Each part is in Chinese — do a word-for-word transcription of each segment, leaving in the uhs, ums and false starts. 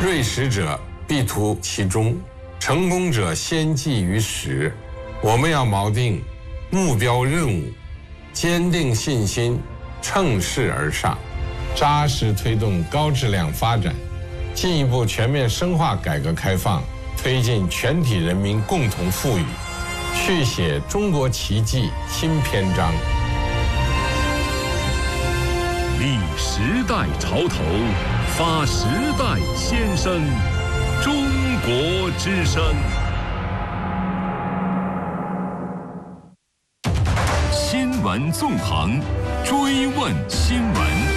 锐始者必图其中，成功者先计于始。我们要锚定目标任务，坚定信心，乘势而上，扎实推动高质量发展，进一步全面深化改革开放，推进全体人民共同富裕，续写中国奇迹新篇章。 立时代潮头，发时代先声，中国之声。新闻纵横，追问新闻。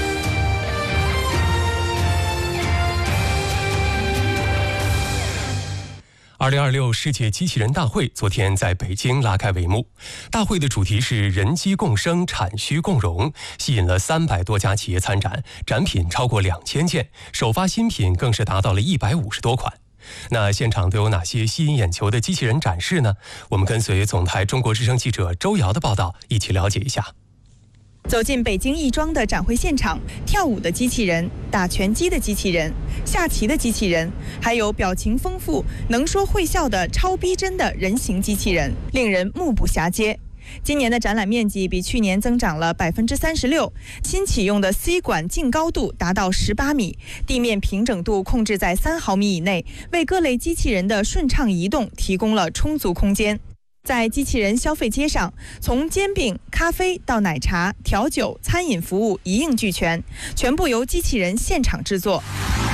二零二六世界机器人大会昨天在北京拉开帷幕。大会的主题是人机共生，产需共融，吸引了三百多家企业参展，展品超过两千件，首发新品更是达到了一百五十多款。那现场都有哪些吸引眼球的机器人展示呢？我们跟随总台中国之声记者周瑶的报道，一起了解一下。 走进北京亦庄的展会现场，跳舞的机器人、打拳击的机器人、下棋的机器人，还有表情丰富、能说会笑的超逼真的人形机器人，令人目不暇接。今年的展览面积比去年增长了百分之三十六，新启用的 C 管净高度达到十八米，地面平整度控制在三毫米以内，为各类机器人的顺畅移动提供了充足空间。在机器人消费街上，从煎饼、咖啡到奶茶、调酒、餐饮服务一应俱全，全部由机器人现场制作。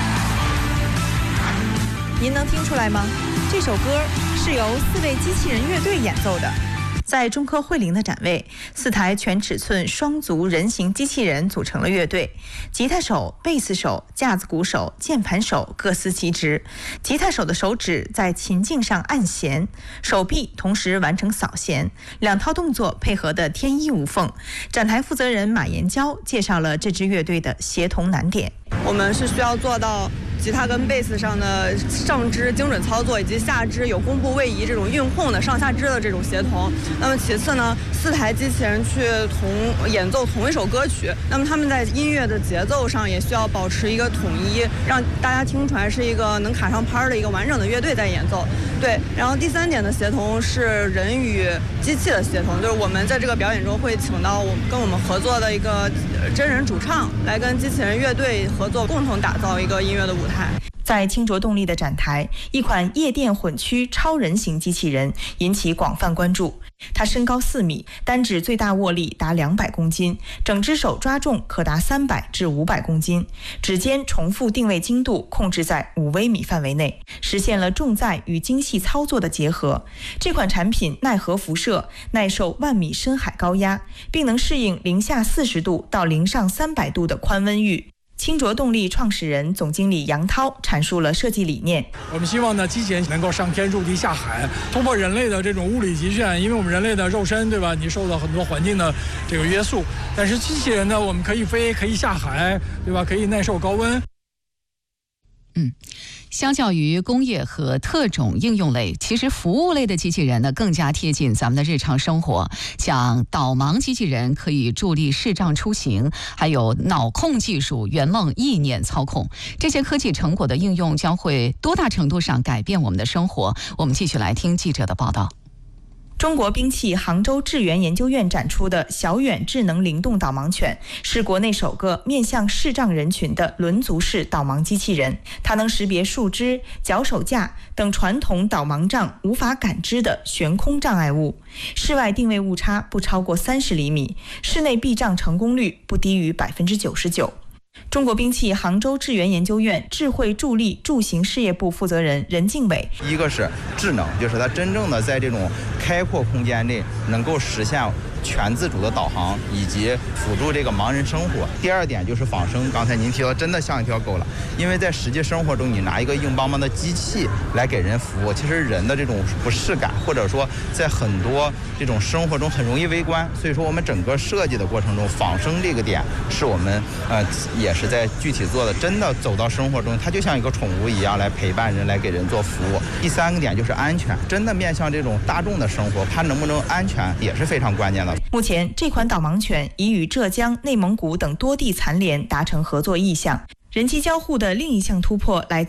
您能听出来吗？这首歌是由四位机器人乐队演奏的。在中科汇灵的展位，四台全尺寸双足人形机器人组成了乐队，吉他手、贝斯手、架子鼓手、键盘手各司其职。吉他手的手指在琴颈上按弦，手臂同时完成扫弦，两套动作配合得天衣无缝。展台负责人马延娇介绍了这支乐队的协同难点。 我们是需要做到吉他跟贝斯上的上肢精准操作，以及下肢有弓步位移这种运控的上下肢的这种协同。那么其次呢，四台机器人去同演奏同一首歌曲，那么他们在音乐的节奏上也需要保持一个统一，让大家听出来是一个能卡上拍的一个完整的乐队在演奏。对，然后第三点的协同是人与机器的协同，就是我们在这个表演中会请到我们跟我们合作的一个真人主唱来跟机器人乐队合作，共同打造一个音乐的舞台。 在清浊动力的展台，一款夜店混驱超人形机器人引起广泛关注。它身高四米，单指最大握力达两百公斤，整只手抓重可达三百至五百公斤，指尖重复定位精度控制在五微米范围内，实现了重载与精细操作的结合。这款产品耐核辐射，耐受万米深海高压，并能适应零下四十度到零上三百度的宽温域。清浊动力创始人、总经理杨涛阐述了设计理念。 我们希望呢，机器人能够上天入地下海，突破人类的这种物理极限。因为我们人类的肉身，对吧？你受到很多环境的这个约束，但是机器人呢，我们可以飞，可以下海，对吧？可以耐受高温。 嗯。相较于工业和特种应用类，其实服务类的机器人呢更加贴近咱们的日常生活。像导盲机器人可以助力视障出行，还有脑控技术圆梦意念操控，这些科技成果的应用将会多大程度上改变我们的生活？我们继续来听记者的报道。 中国兵器杭州智源研究院展出的小远智能灵动导盲犬是国内首个面向视障人群的轮足式导盲机器人，它能识别树枝、脚手架等传统导盲杖无法感知的悬空障碍物，室外定位误差不超过三十厘米，室内避障成功率不低于百分之九十九。中国兵器杭州智源研究院智慧助力助行事业部负责人任敬伟， 一个是智能，就是它真正的在这种开阔空间内能够实现全自主的导航以及辅助这个盲人生活。第二点就是仿生，刚才您提到真的像一条狗了，因为在实际生活中你拿一个硬邦邦的机器来给人服务，其实人的这种不适感或者说在很多这种生活中很容易围观，所以说我们整个设计的过程中仿生这个点是我们呃也是在具体做的，真的走到生活中它就像一个宠物一样来陪伴人，来给人做服务。第三个点就是安全，真的面向这种大众的生活，它能不能安全也是非常关键的。 目前这款导盲犬已与浙江、内蒙古等多地残联达成合作意向。人机交互的另一项突破来自